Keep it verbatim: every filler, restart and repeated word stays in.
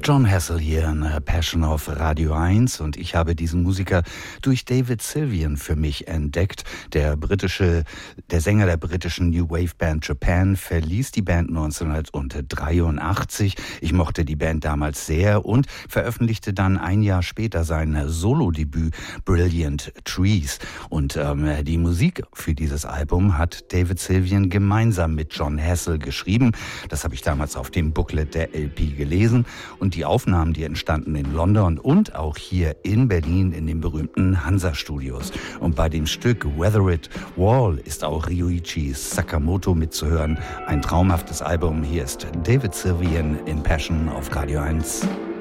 Jon Hassell hier in Passion auf Radio eins und ich habe diesen Musiker durch David Sylvian für mich entdeckt. Der britische, der Sänger der britischen New Wave Band Japan verließ die Band neunzehnhundertdreiundachtzig. Ich mochte die Band damals sehr und veröffentlichte dann ein Jahr später sein Solo-Debüt Brilliant Trees. Und ähm, die Musik für dieses Album hat David Sylvian gemeinsam mit Jon Hassell geschrieben. Das habe ich damals auf dem Booklet der L P gelesen. Und die Aufnahmen, die entstanden in London und auch hier in Berlin in den berühmten Hansa-Studios. Und bei dem Stück Weather It Wall ist auch Ryuichi Sakamoto mitzuhören. Ein traumhaftes Album. Hier ist David Sylvian in Passion auf Radio eins.